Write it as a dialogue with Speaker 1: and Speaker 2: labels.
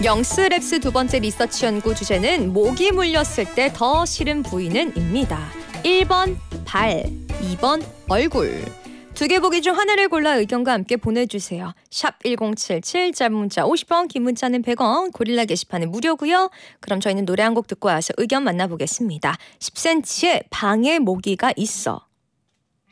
Speaker 1: 영스랩스 두 번째 리서치 연구 주제는 모기 물렸을 때 더 싫은 부위는입니다. 1번 발, 2번 얼굴. 두 개 보기 중 하나를 골라 의견과 함께 보내주세요. 샵 1077, 짧은 문자 50원, 긴 문자는 100원, 고릴라 게시판은 무료고요. 그럼 저희는 노래 한 곡 듣고 와서 의견 만나보겠습니다. 10cm의 방에 모기가 있어.